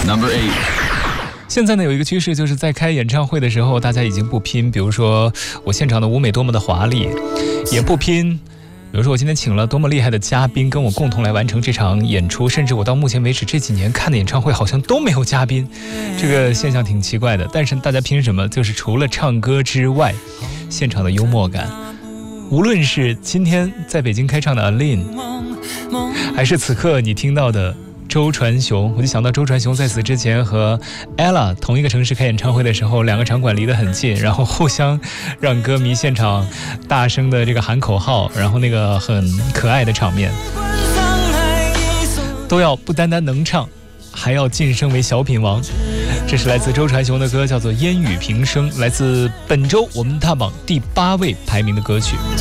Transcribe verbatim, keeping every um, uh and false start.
Number eight。 现在呢，有一个趋势，就是在开演唱会的时候，大家已经不拼，比如说我现场的舞美多么的华丽，也不拼。比如说我今天请了多么厉害的嘉宾跟我共同来完成这场演出，甚至我到目前为止这几年看的演唱会好像都没有嘉宾，这个现象挺奇怪的。但是大家拼什么？就是除了唱歌之外，现场的幽默感。无论是今天在北京开唱的 Aline， 还是此刻你听到的周传雄，我就想到周传雄在此之前和 Ella 同一个城市开演唱会的时候，两个场馆离得很近，然后互相让歌迷现场大声的这个喊口号，然后那个很可爱的场面，都要不单单能唱，还要晋升为小品王。这是来自周传雄的歌，叫做《烟雨平生》，来自本周我们大榜第八位排名的歌曲。